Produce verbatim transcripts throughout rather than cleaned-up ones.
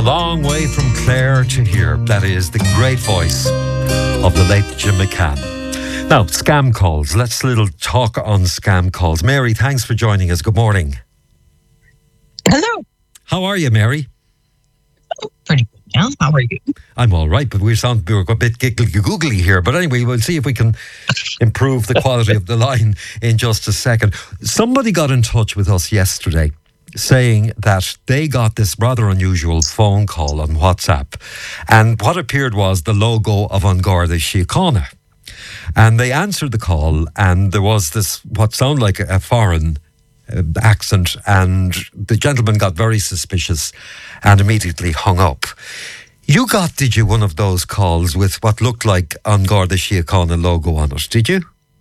a long way from Clare to here. That is the great voice of the late Jim McCann. Now, scam calls. Let's little talk on scam calls. Mary, thanks for joining us. Good morning. Hello. How are you, Mary? Oh, pretty good now. How are you? I'm all right, but we sound we're a bit giggly-googly here. But anyway, we'll see if we can improve the quality of the line in just a second. Somebody got in touch with us yesterday saying that they got this rather unusual phone call on WhatsApp, and what appeared was the logo of An Garda Síochána. And they answered the call, and there was this, what sounded like a foreign uh, accent, and the gentleman got very suspicious and immediately hung up. You got, did you, one of those calls with what looked like An Garda Síochána logo on it, did you?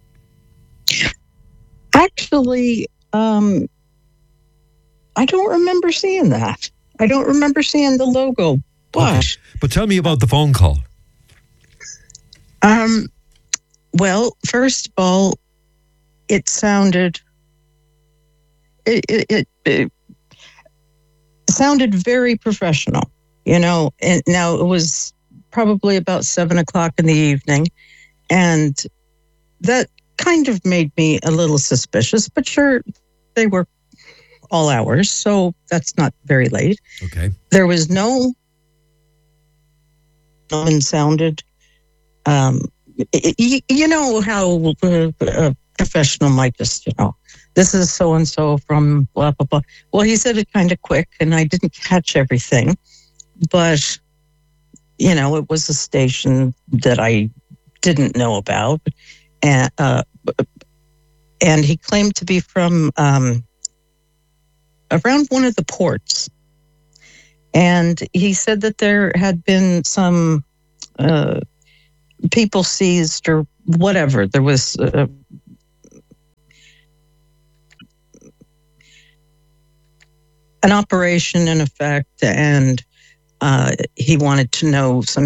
Actually, um, I don't remember seeing that. I don't remember seeing the logo, but... Okay. But tell me about the phone call. Um, well, first of all, it sounded... It, it, it, it sounded very professional, you know. And now it was probably about seven o'clock in the evening, and that kind of made me a little suspicious, but sure, they were all hours, so that's not very late. Okay. There was no and sounded, um, you, you know how uh, a professional might just, you know, this is so-and-so from blah, blah, blah. Well, he said it kind of quick, and I didn't catch everything, but, you know, it was a station that I didn't know about, and, uh, and he claimed to be from... Um, around one of the ports. And he said that there had been some uh, people seized or whatever. There was uh, an operation in effect, and uh, he wanted to know some